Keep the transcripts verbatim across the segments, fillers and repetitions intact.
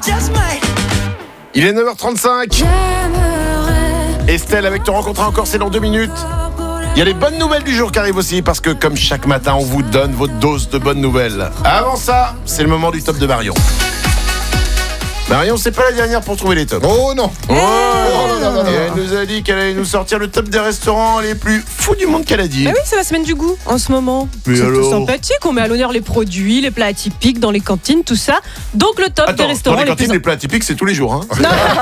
Il est neuf heures trente-cinq. Estelle avec Te rencontrer encore, c'est dans deux minutes. Il y a les bonnes nouvelles du jour qui arrivent aussi, parce que comme chaque matin, on vous donne votre dose de bonnes nouvelles. Avant ça, c'est le moment du top de Marion. Marion, c'est pas la dernière pour trouver les tops. Oh non. Oh, oh là là là. Et elle nous a dit qu'elle allait nous sortir le top des restaurants les plus fous du monde qu'elle a dit. Bah oui, c'est la semaine du goût en ce moment. Mais c'est alors tout sympathique, on met à l'honneur les produits, les plats atypiques dans les cantines, tout ça. Donc le top Attends, des restaurants dans les les plus... cantines, les plats typiques, c'est tous les jours. Hein. Non,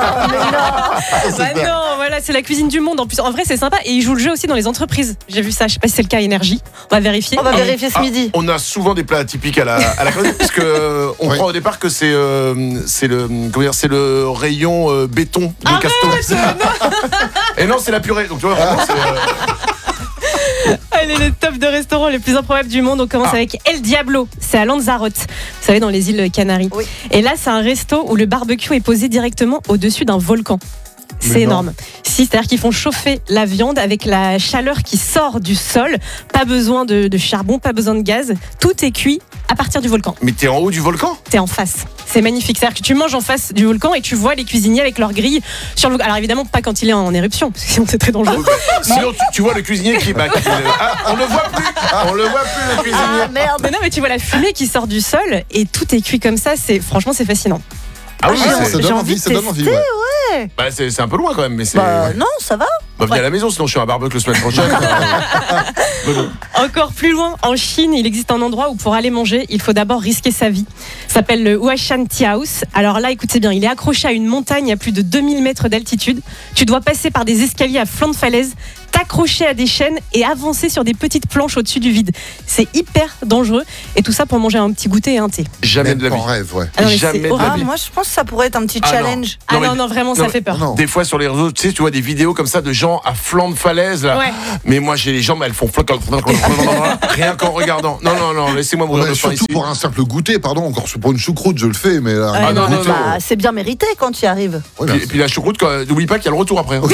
bah non, voilà, c'est la cuisine du monde. En plus, en vrai, c'est sympa. Et ils jouent le jeu aussi dans les entreprises. J'ai vu ça, je sais pas si c'est le cas à Énergie. On va vérifier. On va Et- vérifier ce Ah, midi. on a souvent des plats atypiques à la, à la cantine, parce que euh, on Oui. croit au départ que c'est, euh, c'est le, comment dire, c'est le rayon euh, béton de Arrête, Casto. Et non, c'est la purée. Donc tu vois, vraiment, c'est. euh, Allez, le top de restaurants les plus improbables du monde. On commence Ah. avec El Diablo. C'est à Lanzarote, vous savez, dans les îles Canaries. Oui. Et là, c'est un resto où le barbecue est posé directement au-dessus d'un volcan. Mais C'est non. énorme. Si, c'est-à-dire qu'ils font chauffer la viande avec la chaleur qui sort du sol. Pas besoin de, de charbon, pas besoin de gaz. Tout est cuit à partir du volcan. Mais t'es en haut du volcan. T'es en face. C'est magnifique. C'est-à-dire que tu manges en face du volcan et tu vois les cuisiniers avec leurs grilles sur le. Alors évidemment, pas quand il est en éruption, parce que sinon c'est très dangereux. Sinon, tu, tu vois le cuisinier qui. Bah, qui- ah, on le voit plus. On le voit plus le cuisinier. Ah merde. Mais non, mais tu vois la fumée qui sort du sol et tout est cuit comme ça. C'est franchement, c'est fascinant. Ah oui, Ah, c'est, Ça J'ai donne envie envie, de ça donne envie. tester, Ouais. bah, c'est, c'est un peu loin quand même, mais c'est. Bah ouais. non, ça va. Bah, venez à la maison, sinon je suis à un barbecue la semaine prochaine. Mais bon. Encore plus loin, en Chine, il existe un endroit où pour aller manger, il faut d'abord risquer sa vie. Ça s'appelle le Huashan Tea House. Alors là, écoutez bien, il est accroché à une montagne à plus de deux mille mètres d'altitude. Tu dois passer par des escaliers à flanc de falaise, t'accrocher à des chaînes et avancer sur des petites planches au-dessus du vide. C'est hyper dangereux. Et tout ça pour manger un petit goûter et un thé. Jamais Même de la vie. en rêve, ouais. Ah non, mais Jamais c'est de la horrible. Ah, vie. moi je pense que ça pourrait être un petit Ah, non. challenge. Ah Non, non, mais- non, vraiment, non, ça mais- fait peur. Non. Des fois sur les réseaux, tu sais, tu vois des vidéos comme ça de gens à flanc de falaise là. Ouais. Mais moi j'ai les jambes, elles font floc, rien qu'en regardant. Non, non, non, laissez-moi mourir Ouais, de faim surtout ici. pour un simple goûter, pardon, encore pour une choucroute, je le fais, mais là, Ah, un non, non, goûter, non. Bah, c'est bien mérité quand tu y arrives. ouais, Puis, bah, puis la choucroute, quand- n'oublie pas qu'il y a le retour après.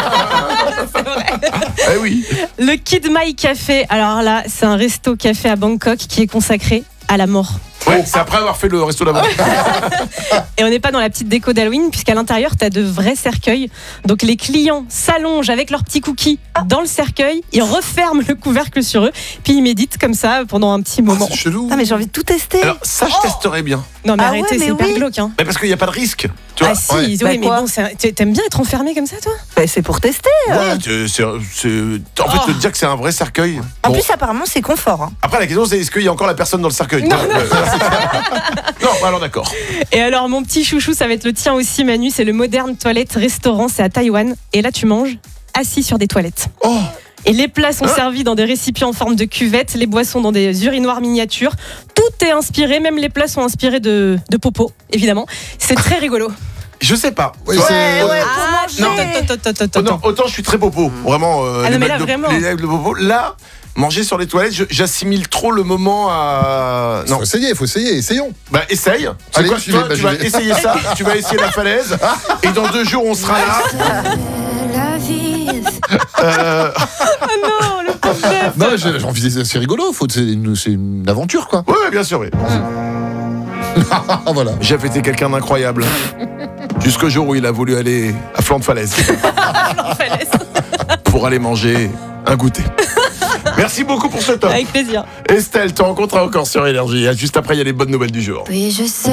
Eh oui. Le Kid Mai Café. Alors là, c'est un resto café à Bangkok qui est consacré à la mort. Ouais, c'est après avoir fait le resto d'avant. Et on n'est pas dans la petite déco d'Halloween, puisqu'à l'intérieur, tu as de vrais cercueils. Donc les clients s'allongent avec leurs petits cookies dans le cercueil, ils referment le couvercle sur eux, puis ils méditent comme ça pendant un petit moment. c'est chelou. Ah mais j'ai envie de tout tester. Alors ça, je testerais bien. Non mais Ah arrêtez, ouais, mais c'est hyper oui. glauque. Hein. Mais parce qu'il n'y a pas de risque. Tu vois. Ah si, ouais. oui, Bah, mais quoi bon, c'est- t'aimes bien être enfermé comme ça, toi? Bah, c'est pour tester. Ouais, c'est, c'est- c'est- en fait, Oh. te dire que c'est un vrai cercueil. En Bon. plus apparemment c'est confort. Hein. Après, la question, c'est est-ce qu'il y a encore la personne dans le cercueil? Non, Euh, non, bah alors d'accord. Et alors, mon petit chouchou, ça va être le tien aussi, Manu, c'est le Modern Toilette Restaurant, c'est à Taïwan. Et là, tu manges assis sur des toilettes. Oh. Et les plats sont Hein servis dans des récipients en forme de cuvette, les boissons dans des urinoirs miniatures. Tout est inspiré, même les plats sont inspirés de, de popo, évidemment. C'est très rigolo. Je sais pas. Ouais, Tu vois, c'est- Ouais, ouais, Ah, pour non, manger. attends, attends, attends, Oh attends. non, autant je suis très popo, vraiment. euh, Ah les non, mais là, mecs de- vraiment. les mecs de popo. Là, manger sur les toilettes, je- j'assimile trop le moment à. Non, Non, faut essayer, il faut essayer, essayons. bah essaye. C'est Allez, quoi, j'y toi, vais, bah, tu j'y vas vais. essayer ça, tu vas essayer la falaise, et dans deux jours on sera là. Euh, Ah non, le pauvre chef. Non, j'ai j'ai envie de dire, c'est rigolo, faut, c'est, une, c'est une aventure, quoi. ouais, ouais, bien sûr, oui. Ah, voilà. Jeff était quelqu'un d'incroyable. Jusqu'au jour où il a voulu aller à flanc de falaise Falaise. pour aller manger un goûter. Merci beaucoup pour ce top. Avec plaisir. Estelle, te rencontres encore sur Énergie. Juste après, il y a les bonnes nouvelles du jour. Oui, je sais